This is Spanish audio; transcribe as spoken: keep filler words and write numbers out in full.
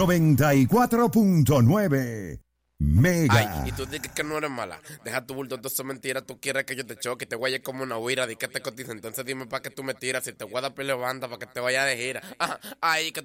noventa y cuatro punto nueve Mega. Ay, y tú dices que no eres mala. Deja tu bulto, entonces mentira. Tú quieres que yo te choque, te guaye como una huira. Di que te cotiza, entonces dime para que tú me tiras. Si te voy a dar pelea banda para que te vaya de gira. Ajá, ay, que